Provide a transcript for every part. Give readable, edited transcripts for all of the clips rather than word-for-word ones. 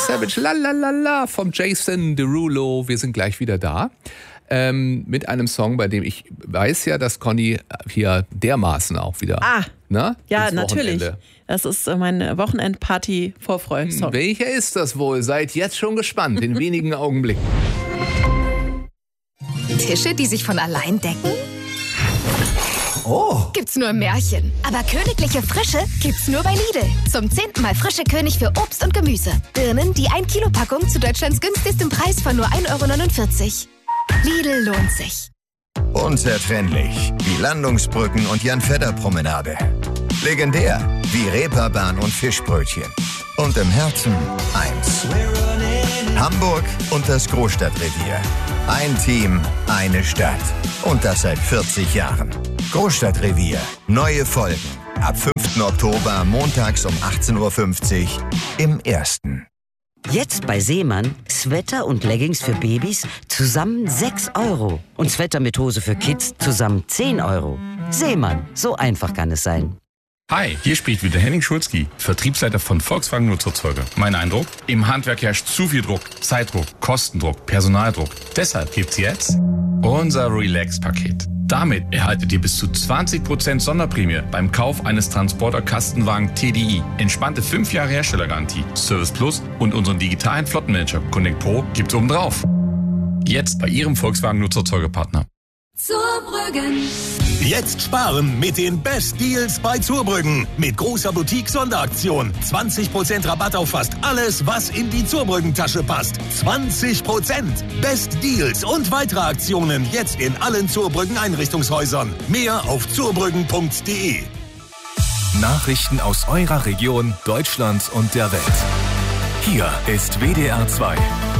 Savage, la la la la, vom Jason Derulo. Wir sind gleich wieder da. Mit einem Song, bei dem ich weiß ja, dass Conny hier dermaßen auch wieder... Ja, natürlich. Das ist mein Wochenendparty-Vorfreude-Song. Welcher ist das wohl? Seid jetzt schon gespannt, in wenigen Augenblicken. Tische, die sich von allein decken? Oh. Gibt's nur im Märchen. Aber königliche Frische gibt's nur bei Lidl. Zum 10. Mal frische König für Obst und Gemüse. Birnen, die 1-Kilo-Packung zu Deutschlands günstigstem Preis von nur 1,49 €. Lidl lohnt sich. Unzertrennlich wie Landungsbrücken und Jan-Fedder-Promenade. Legendär wie Reeperbahn und Fischbrötchen. Und im Herzen eins. Hamburg und das Großstadtrevier. Ein Team, eine Stadt. Und das seit 40 Jahren. Großstadtrevier. Neue Folgen. Ab 5. Oktober montags um 18:50 Uhr im Ersten. Jetzt bei Seemann Sweater und Leggings für Babys zusammen 6 € und Sweater mit Hose für Kids zusammen 10 €. Seemann, so einfach kann es sein. Hi, hier spricht wieder Henning Schulzki, Vertriebsleiter von Volkswagen Nutzerzeuger. Mein Eindruck? Im Handwerk herrscht zu viel Druck, Zeitdruck, Kostendruck, Personaldruck. Deshalb gibt's jetzt unser Relax-Paket. Damit erhaltet ihr bis zu 20% Sonderprämie beim Kauf eines Transporter-Kastenwagen TDI. Entspannte 5 Jahre Herstellergarantie, Service Plus und unseren digitalen Flottenmanager Connect Pro gibt's obendrauf. Jetzt bei Ihrem Volkswagen Nutzerzeugerpartner. Zurbrüggen. Jetzt sparen mit den Best Deals bei Zurbrüggen. Mit großer Boutique-Sonderaktion. 20% Rabatt auf fast alles, was in die Zurbrüggen-Tasche passt. 20%. Best Deals und weitere Aktionen jetzt in allen Zurbrüggen-Einrichtungshäusern. Mehr auf zurbrüggen.de. Nachrichten aus eurer Region, Deutschland und der Welt. Hier ist WDR 2.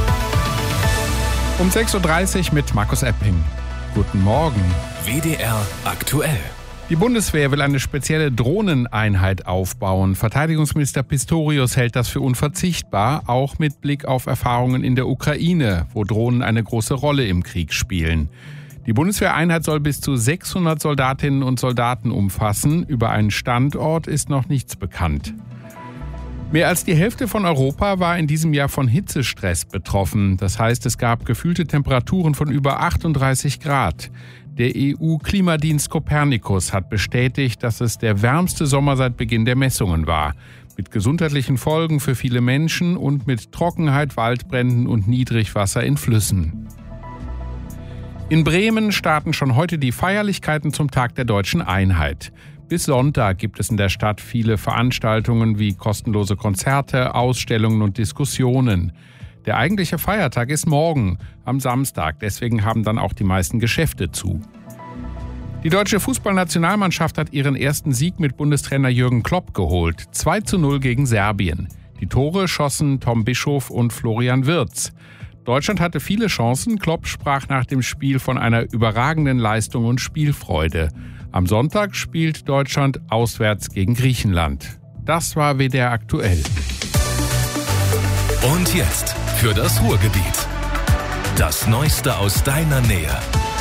Um 6:30 Uhr mit Markus Epping. Guten Morgen. WDR aktuell. Die Bundeswehr will eine spezielle Drohneneinheit aufbauen. Verteidigungsminister Pistorius hält das für unverzichtbar, auch mit Blick auf Erfahrungen in der Ukraine, wo Drohnen eine große Rolle im Krieg spielen. Die Bundeswehreinheit soll bis zu 600 Soldatinnen und Soldaten umfassen. Über einen Standort ist noch nichts bekannt. Mehr als die Hälfte von Europa war in diesem Jahr von Hitzestress betroffen. Das heißt, es gab gefühlte Temperaturen von über 38 Grad. Der EU-Klimadienst Copernicus hat bestätigt, dass es der wärmste Sommer seit Beginn der Messungen war. Mit gesundheitlichen Folgen für viele Menschen und mit Trockenheit, Waldbränden und Niedrigwasser in Flüssen. In Bremen starten schon heute die Feierlichkeiten zum Tag der Deutschen Einheit. Bis Sonntag gibt es in der Stadt viele Veranstaltungen wie kostenlose Konzerte, Ausstellungen und Diskussionen. Der eigentliche Feiertag ist morgen, am Samstag. Deswegen haben dann auch die meisten Geschäfte zu. Die deutsche Fußballnationalmannschaft hat ihren ersten Sieg mit Bundestrainer Jürgen Klopp geholt. 2:0 gegen Serbien. Die Tore schossen Tom Bischof und Florian Wirtz. Deutschland hatte viele Chancen. Klopp sprach nach dem Spiel von einer überragenden Leistung und Spielfreude. Am Sonntag spielt Deutschland auswärts gegen Griechenland. Das war WDR aktuell. Und jetzt für das Ruhrgebiet. Das Neueste aus deiner Nähe.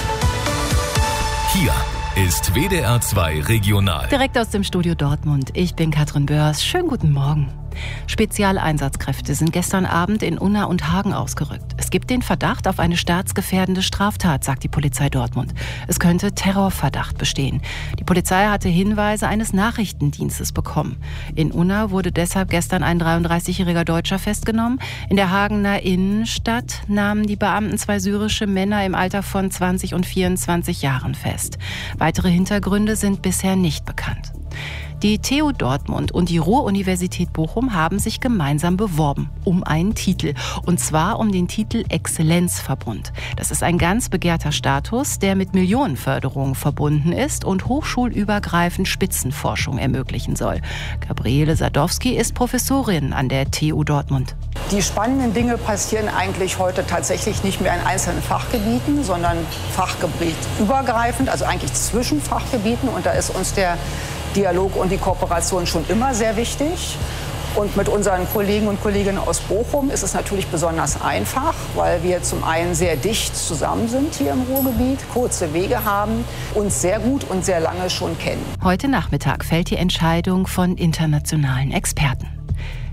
Hier ist WDR 2 Regional. Direkt aus dem Studio Dortmund. Ich bin Katrin Börs. Schönen guten Morgen. Spezialeinsatzkräfte sind gestern Abend in Unna und Hagen ausgerückt. Es gibt den Verdacht auf eine staatsgefährdende Straftat, sagt die Polizei Dortmund. Es könnte Terrorverdacht bestehen. Die Polizei hatte Hinweise eines Nachrichtendienstes bekommen. In Unna wurde deshalb gestern ein 33-jähriger Deutscher festgenommen. In der Hagener Innenstadt nahmen die Beamten 2 syrische Männer im Alter von 20 und 24 Jahren fest. Weitere Hintergründe sind bisher nicht bekannt. Die TU Dortmund und die Ruhr-Universität Bochum haben sich gemeinsam beworben um einen Titel. Und zwar um den Titel Exzellenzverbund. Das ist ein ganz begehrter Status, der mit Millionenförderungen verbunden ist und hochschulübergreifend Spitzenforschung ermöglichen soll. Gabriele Sadowski ist Professorin an der TU Dortmund. Die spannenden Dinge passieren eigentlich heute tatsächlich nicht mehr in einzelnen Fachgebieten, sondern fachgebietübergreifend, also eigentlich zwischen Fachgebieten. Und da ist uns der Dialog und die Kooperation schon immer sehr wichtig. Und mit unseren Kollegen und Kolleginnen aus Bochum ist es natürlich besonders einfach, weil wir zum einen sehr dicht zusammen sind hier im Ruhrgebiet, kurze Wege haben, uns sehr gut und sehr lange schon kennen. Heute Nachmittag fällt die Entscheidung von internationalen Experten.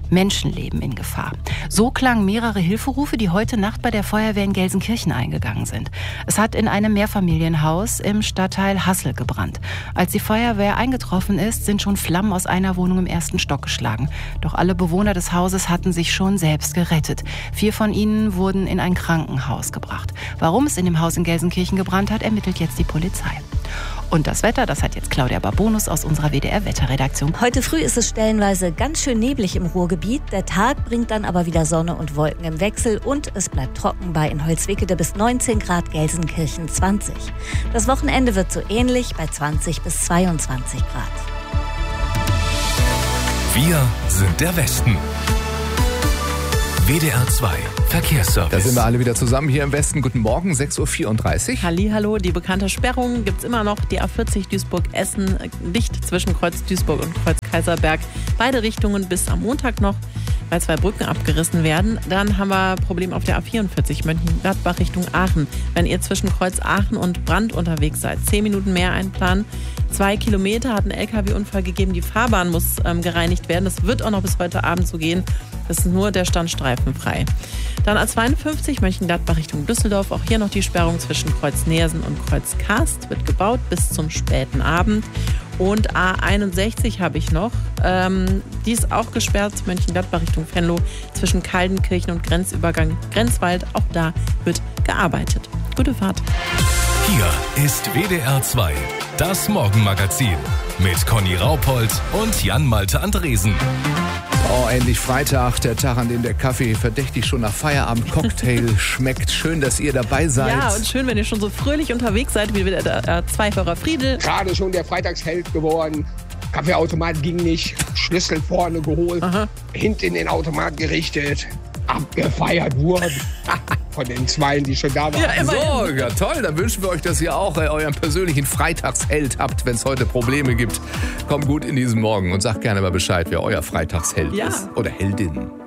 Menschenleben in Gefahr. So klangen mehrere Hilferufe, die heute Nacht bei der Feuerwehr in Gelsenkirchen eingegangen sind. Es hat in einem Mehrfamilienhaus im Stadtteil Hassel gebrannt. Als die Feuerwehr eingetroffen ist, sind schon Flammen aus einer Wohnung im 1. Stock geschlagen. Doch alle Bewohner des Hauses hatten sich schon selbst gerettet. 4 von ihnen wurden in ein Krankenhaus gebracht. Warum es in dem Haus in Gelsenkirchen gebrannt hat, ermittelt jetzt die Polizei. Und das Wetter, das hat jetzt Claudia Barbonus aus unserer WDR-Wetterredaktion. Heute früh ist es stellenweise ganz schön neblig im Ruhrgebiet. Der Tag bringt dann aber wieder Sonne und Wolken im Wechsel und es bleibt trocken bei in Holzwickede bis 19 Grad, Gelsenkirchen 20. Das Wochenende wird so ähnlich bei 20 bis 22 Grad. Wir sind der Westen. WDR 2 Verkehrsservice. Da sind wir alle wieder zusammen hier im Westen. Guten Morgen, 6.34 Uhr. Hallihallo, die bekannte Sperrung gibt es immer noch. Die A40 Duisburg-Essen dicht zwischen Kreuz Duisburg und Kreuz Kaiserberg. Beide Richtungen bis am Montag noch, weil 2 Brücken abgerissen werden. Dann haben wir Problem auf der A44 Mönchengladbach Richtung Aachen. Wenn ihr zwischen Kreuz Aachen und Brand unterwegs seid, 10 Minuten mehr einplanen. 2 Kilometer hat ein LKW-Unfall gegeben. Die Fahrbahn muss gereinigt werden. Das wird auch noch bis heute Abend so gehen. Das ist nur der Stand streifenfrei. Dann A52 Mönchengladbach Richtung Düsseldorf. Auch hier noch die Sperrung zwischen Kreuz Neersen und Kreuz Karst. Wird gebaut bis zum späten Abend. Und A61 habe ich noch. Die ist auch gesperrt, Mönchengladbach Richtung Venlo, zwischen Kaldenkirchen und Grenzübergang Grenzwald. Auch da wird gearbeitet. Gute Fahrt. Hier ist WDR 2, das Morgenmagazin mit Conny Raupold und Jan-Malte Andresen. Oh, endlich Freitag, der Tag, an dem der Kaffee verdächtig schon nach Feierabend-Cocktail schmeckt. Schön, dass ihr dabei seid. Ja, und schön, wenn ihr schon so fröhlich unterwegs seid, wie der Zweifahrer Friedel. Gerade schon der Freitagsheld geworden. Kaffeeautomat ging nicht, Schlüssel vorne geholt, hinten in den Automat gerichtet, abgefeiert wurden. Von den Zweien, die schon da waren. Ja, so, ja toll. Dann wünschen wir euch, dass ihr auch euren persönlichen Freitagsheld habt, wenn es heute Probleme gibt. Kommt gut in diesen Morgen und sagt gerne mal Bescheid, wer euer Freitagsheld ist. Oder Heldin.